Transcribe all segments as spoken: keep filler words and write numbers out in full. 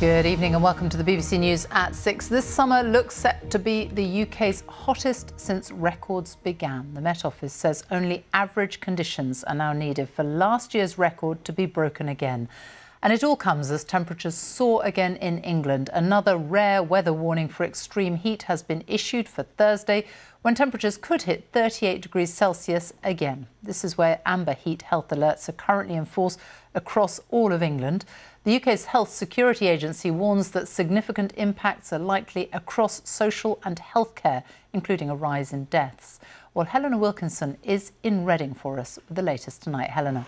Good evening and welcome to the B B C News at six. This summer looks set to be the U K's hottest since records began. The Met Office says only average conditions are now needed for last year's record to be broken again. And it all comes as temperatures soar again in England. Another rare weather warning for extreme heat has been issued for Thursday, when temperatures could hit thirty-eight degrees Celsius again. This is where amber heat health alerts are currently in force across all of England. The U K's Health Security Agency warns that significant impacts are likely across social and healthcare, including a rise in deaths. Well, Helena Wilkinson is in Reading for us with the latest tonight. Helena.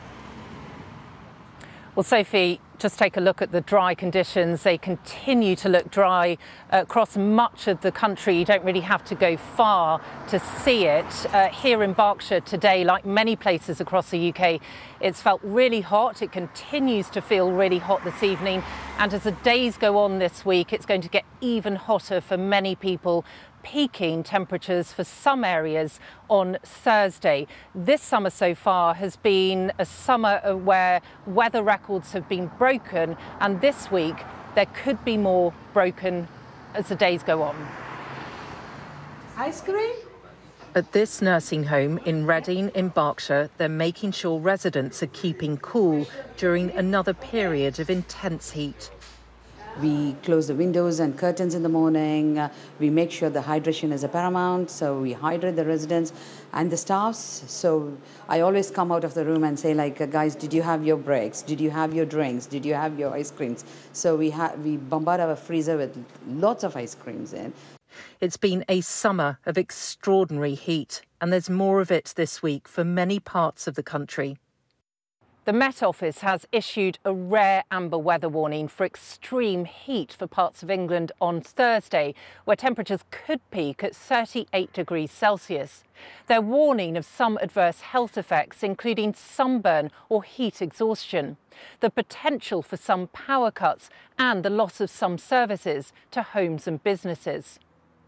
Well, Sophie, just take a look at the dry conditions. They continue to look dry across much of the country. You don't really have to go far to see it. Uh, here in Berkshire today, like many places across the U K, it's felt really hot. It continues to feel really hot this evening. And as the days go on this week, it's going to get even hotter for many people, peaking temperatures for some areas on Thursday. This summer so far has been a summer where weather records have been broken, and this week there could be more broken as the days go on. Ice cream? At this nursing home in Reading in Berkshire, they're making sure residents are keeping cool during another period of intense heat. We close the windows and curtains in the morning. Uh, we make sure the hydration is a paramount, so we hydrate the residents and the staffs. So I always come out of the room and say, like, uh, guys, did you have your breaks? Did you have your drinks? Did you have your ice creams? So we ha- we bombard our freezer with lots of ice creams in. It's been a summer of extraordinary heat, and there's more of it this week for many parts of the country. The Met Office has issued a rare amber weather warning for extreme heat for parts of England on Thursday, where temperatures could peak at thirty-eight degrees Celsius. They're warning of some adverse health effects, including sunburn or heat exhaustion, the potential for some power cuts and the loss of some services to homes and businesses.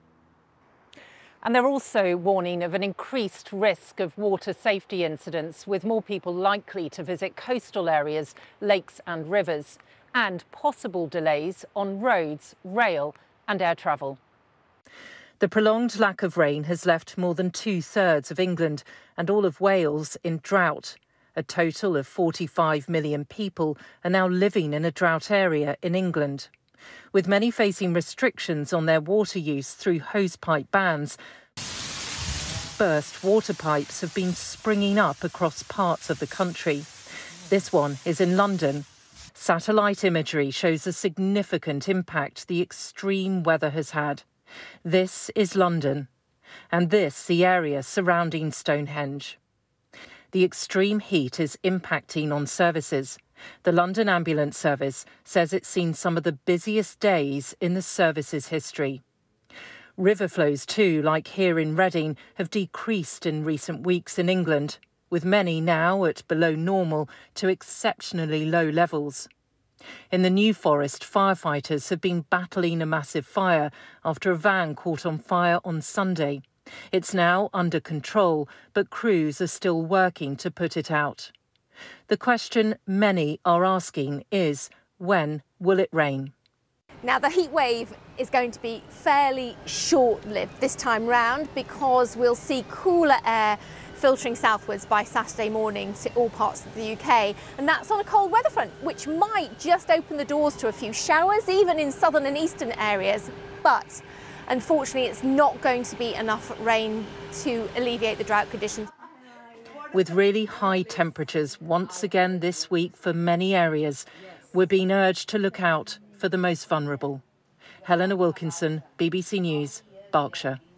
And they're also warning of an increased risk of water safety incidents, with more people likely to visit coastal areas, lakes and rivers, and possible delays on roads, rail and air travel. The prolonged lack of rain has left more than two-thirds of England and all of Wales in drought. A total of forty-five million people are now living in a drought area in England, with many facing restrictions on their water use through hosepipe bans. Burst water pipes have been springing up across parts of the country. This one is in London. Satellite imagery shows the significant impact the extreme weather has had. This is London, and this the area surrounding Stonehenge. The extreme heat is impacting on services. The London Ambulance Service says it's seen some of the busiest days in the service's history. River flows too, like here in Reading, have decreased in recent weeks in England, with many now at below normal to exceptionally low levels. In the New Forest, firefighters have been battling a massive fire after a van caught on fire on Sunday. It's now under control, but crews are still working to put it out. The question many are asking is, when will it rain? Now, the heat wave is going to be fairly short-lived this time round, because we'll see cooler air filtering southwards by Saturday morning to all parts of the U K. And that's on a cold weather front, which might just open the doors to a few showers, even in southern and eastern areas. But unfortunately, it's not going to be enough rain to alleviate the drought conditions. With really high temperatures once again this week for many areas, we're being urged to look out for the most vulnerable. Helena Wilkinson, B B C News, Berkshire.